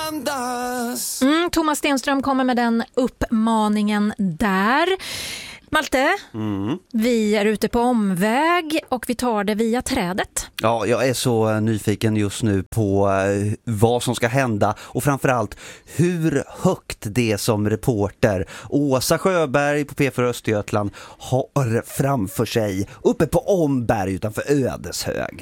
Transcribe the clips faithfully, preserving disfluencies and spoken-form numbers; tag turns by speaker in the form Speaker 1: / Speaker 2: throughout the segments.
Speaker 1: andas.
Speaker 2: Mm, Thomas Stenström kommer med den uppmaningen där. Malte, mm. vi är ute på omväg och vi tar det via trädet.
Speaker 3: Ja, jag är så nyfiken just nu på vad som ska hända och framförallt hur högt det som reporter Åsa Sjöberg på P fyra Östergötland har framför sig uppe på Omberg utanför Ödeshög.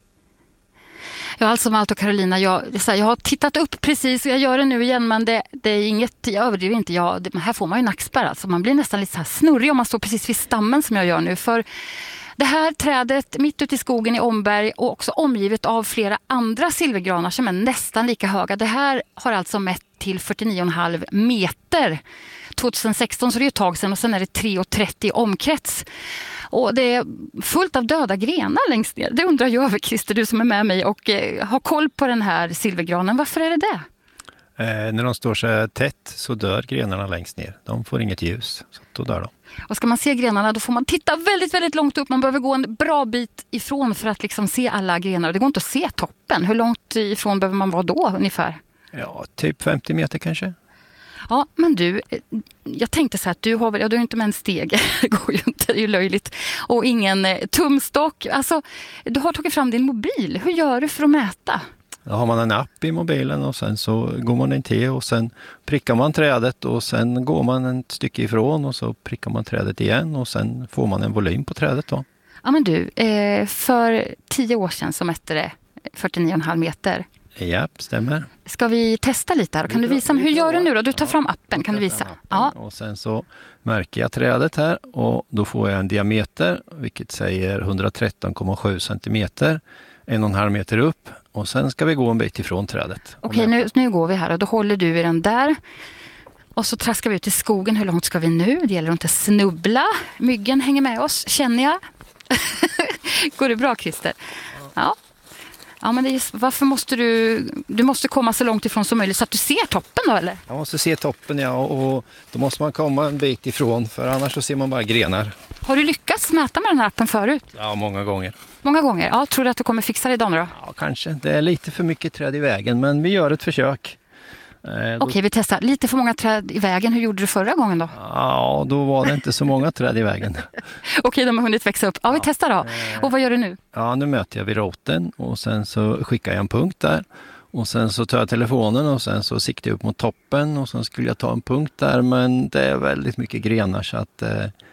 Speaker 4: Ja, alltså Malte och Carolina, jag, jag har tittat upp precis och jag gör det nu igen, men det, det är inget, jag överdriver inte. Jag, det, här får man ju nackspärr, alltså man blir nästan lite så här snurrig om man står precis vid stammen som jag gör nu. För det här trädet mitt ute i skogen i Omberg och också omgivet av flera andra silvergranar som är nästan lika höga. Det här har alltså mätt till fyrtionio komma fem meter tjugohundrasexton, så det är ett tag sedan, och sen är det tre komma trettio omkrets. Och det är fullt av döda grenar längst ner. Det undrar jag över, Christer, du som är med mig och eh, har koll på den här silvergranen. Varför är det det?
Speaker 5: Eh, när de står så tätt så dör grenarna längst ner. De får inget ljus, så då dör de.
Speaker 4: Och ska man se grenarna då får man titta väldigt, väldigt långt upp. Man behöver gå en bra bit ifrån för att liksom se alla grenar. Det går inte att se toppen. Hur långt ifrån behöver man vara då ungefär?
Speaker 5: Ja, typ femtio meter kanske.
Speaker 4: Ja, men du, jag tänkte så här att du har väl, ja, du har inte med en steg, det går ju inte, det är ju löjligt. Och ingen tumstock, alltså du har tagit fram din mobil, hur gör du för att mäta?
Speaker 5: Då har man en app i mobilen och sen så går man in till och sen prickar man trädet och sen går man ett stycke ifrån och så prickar man trädet igen och sen får man en volym på trädet då.
Speaker 4: Ja, men du, för tio år sedan så mätte det fyrtionio komma fem meter.
Speaker 5: Ja, stämmer.
Speaker 4: Ska vi testa lite här? Kan du visa mig? Hur gör du nu då? Du tar fram appen, kan du visa?
Speaker 5: Ja. Och sen så märker jag trädet här och då får jag en diameter, vilket säger etthundratretton komma sju centimeter, en och en halv meter upp, och sen ska vi gå en bit ifrån trädet.
Speaker 4: Okej, nu, nu går vi här och då håller du i den där. Och så traskar vi ut i skogen. Hur långt ska vi nu? Det gäller att inte snubbla. Myggen hänger med oss, känner jag. Går det bra, Christer? Ja. Ja, men det är, varför måste du, du måste komma så långt ifrån som möjligt så att du ser toppen då, eller?
Speaker 5: Jag måste se toppen, ja, och då måste man komma en bit ifrån, för annars så ser man bara grenar.
Speaker 4: Har du lyckats mäta med den här appen förut?
Speaker 5: Ja, många gånger.
Speaker 4: Många gånger? Ja, tror du att du kommer fixa det idag då?
Speaker 5: Ja, kanske. Det är lite för mycket träd i vägen, men vi gör ett försök. Eh, då...
Speaker 4: Okej, vi testar. Lite för många träd i vägen. Hur gjorde du förra gången då?
Speaker 5: Ja, då var det inte så många träd i vägen.
Speaker 4: Okej, de har hunnit växa upp. Ja, vi testar då. Och vad gör du nu?
Speaker 5: Ja, nu möter jag vid roten och sen så skickar jag en punkt där. Och sen så tar jag telefonen och sen så siktar jag upp mot toppen och sen skulle jag ta en punkt där, men det är väldigt mycket grenar så att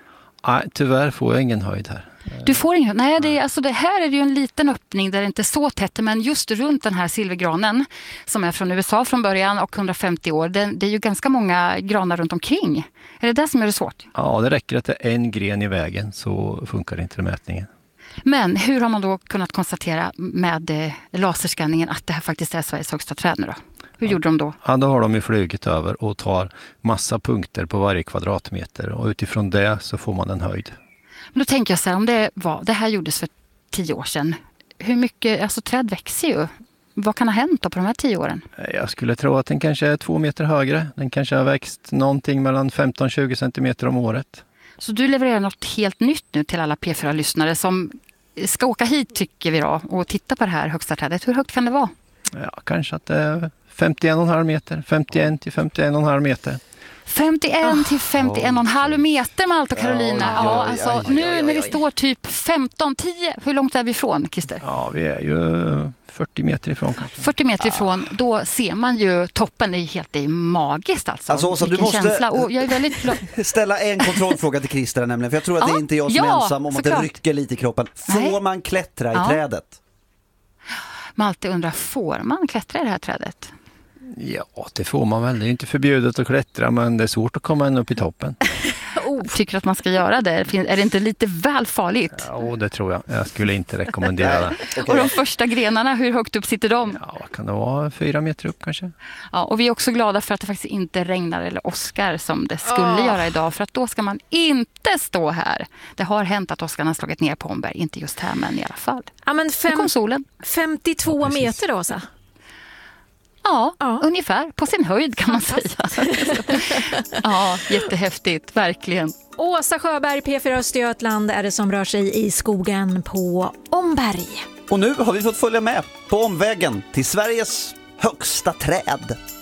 Speaker 5: eh, tyvärr får jag ingen höjd här.
Speaker 4: Du får ingen. Nej, det, är, alltså det här är ju en liten öppning där det inte är så tätt, men just runt den här silvergranen som är från U S A från början och hundrafemtio år, det, det är ju ganska många granar runt omkring. Är det det som gör det svårt?
Speaker 5: Ja, det räcker att det är en gren i vägen så funkar inte mätningen.
Speaker 4: Men hur har man då kunnat konstatera med eh, laserskanningen att det här faktiskt är Sveriges högsta träd nu då? Hur ja. gjorde de då?
Speaker 5: Ja, då har de ju flugit över och tar massa punkter på varje kvadratmeter och utifrån det så får man en höjd.
Speaker 4: Men då tänker jag så här, om det var, det här gjordes för tio år sedan. Hur mycket, alltså träd växer ju. Vad kan ha hänt då på de här tio åren?
Speaker 5: Jag skulle tro att den kanske är två meter högre. Den kanske har växt någonting mellan femton till tjugo centimeter om året.
Speaker 4: Så du levererar något helt nytt nu till alla P fyra-lyssnare som ska åka hit, tycker vi då, och titta på det här högsta trädet. Hur högt kan det vara?
Speaker 5: Ja, kanske att det är femtioen komma fem meter. femtioen till femtioen komma fem meter.
Speaker 4: femtioen till femtioen komma fem meter, Malte och Carolina. Ja, ja, alltså, ja, ja, nu när vi står typ femton tio, hur långt är vi ifrån, Christer?
Speaker 5: Ja, vi är ju fyrtio meter ifrån. Kanske.
Speaker 4: fyrtio meter ifrån, då ser man ju toppen. Det är helt det är magiskt alltså.
Speaker 3: Alltså Åsa, du måste
Speaker 4: och jag är väldigt
Speaker 3: ställa en kontrollfråga till Christer nämligen, för jag tror att ja, det inte är jag som är ja, ensam om att det rycker lite i kroppen. Får Nej. man klättra i ja. trädet?
Speaker 4: Malte undrar, får man klättra i det här trädet?
Speaker 5: Ja, det får man väl. Det är inte förbjudet att klättra, men det är svårt att komma än upp i toppen.
Speaker 4: oh, tycker att man ska göra det? Är det inte lite väl farligt?
Speaker 5: Ja, det tror jag. Jag skulle inte rekommendera det.
Speaker 4: Okay. Och de första grenarna, hur högt upp sitter de?
Speaker 5: Ja, kan det vara fyra meter upp kanske?
Speaker 4: Ja, och vi är också glada för att det faktiskt inte regnar eller åskar som det skulle oh. göra idag. För att då ska man inte stå här. Det har hänt att åskarna har slagit ner på Omberg. Inte just här, men i alla fall.
Speaker 2: Ja, men fem,
Speaker 4: kom solen.
Speaker 2: femtiotvå ja, meter då, så.
Speaker 4: Ja, ja, ungefär. På sin höjd kan man säga. Ja, jättehäftigt, verkligen.
Speaker 2: Åsa Sjöberg, P fyra Östergötland, är det som rör sig i skogen på Omberg.
Speaker 3: Och nu har vi fått följa med på omvägen till Sveriges högsta träd.